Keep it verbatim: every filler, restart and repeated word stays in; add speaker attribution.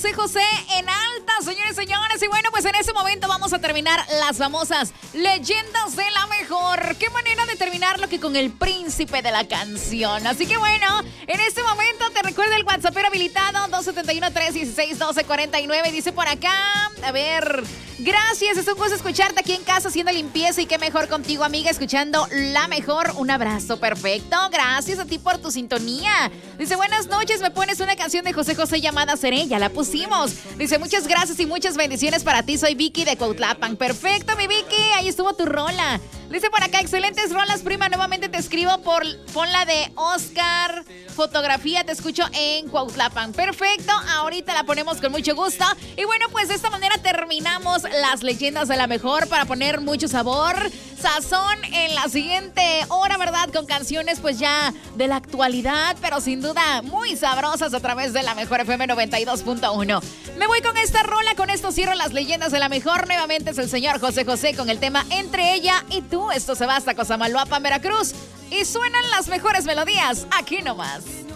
Speaker 1: José José en alta, señores y señores. Y bueno, pues en este momento vamos a terminar las famosas leyendas de la mejor. Qué manera de terminarlo que con el príncipe de la canción. Así que bueno, en este momento te recuerdo el WhatsApp habilitado dos siete uno, tres uno seis, uno dos cuatro nueve. Dice por acá, a ver, gracias, es un gusto escucharte aquí en casa haciendo limpieza y qué mejor contigo, amiga, escuchando la mejor. Un abrazo, perfecto. Gracias a ti por tu sintonía. Dice, buenas noches, me pones una canción de José José llamada Seré, ya la pusimos. Dice, muchas gracias y muchas bendiciones para ti, soy Vicky de Cuautlapan. Perfecto, mi Vicky, ahí estuvo tu rola. Dice por acá, excelentes rolas, prima, nuevamente te escribo por, pon la de Oscar Fotografía, te escucho en Cuautlapan. Perfecto, ahorita la ponemos con mucho gusto. Y bueno, pues de esta manera terminamos las leyendas de la mejor para poner mucho sabor, sazón en la siguiente hora, ¿verdad? Con canciones pues ya de la actualidad, pero sin duda muy sabrosas a través de la mejor F M noventa y dos punto uno. Me voy con esta rola, con esto cierro las leyendas de la mejor. Nuevamente es el señor José José con el tema Entre ella y tú. Esto se va hasta Cosamaloapan, Veracruz. Y suenan las mejores melodías aquí nomás.